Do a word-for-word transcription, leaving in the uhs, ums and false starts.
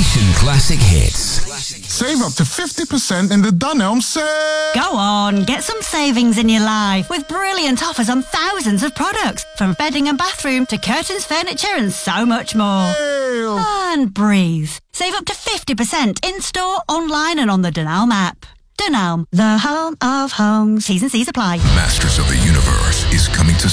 Passion Classic Hits. Save up to fifty percent in the Dunelm sale. Go on, get some savings in your life with brilliant offers on thousands of products, from bedding and bathroom to curtains, furniture and so much more. Sale. And breathe. Save up to fifty percent in-store, online and on the Dunelm app. Dunelm, the home of homes. T's and C's apply. Masters of the Universe is coming to